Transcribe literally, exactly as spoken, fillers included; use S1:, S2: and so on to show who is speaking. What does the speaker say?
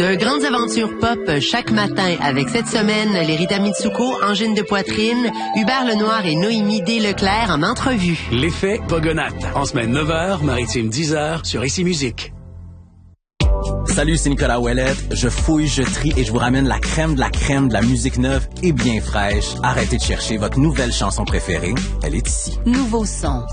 S1: De grandes aventures pop chaque matin avec cette semaine les Rita Mitsuko, Angine de Poitrine, Hubert Lenoir et Noémie D. Leclerc en entrevue.
S2: L'effet Pogonate. En semaine neuf heures, maritime dix heures sur Ici Musique.
S3: Salut, c'est Nicolas Ouellette. Je fouille, je trie et je vous ramène la crème de la crème de la musique neuve et bien fraîche. Arrêtez de chercher votre nouvelle chanson préférée. Elle est ici.
S4: Nouveau son.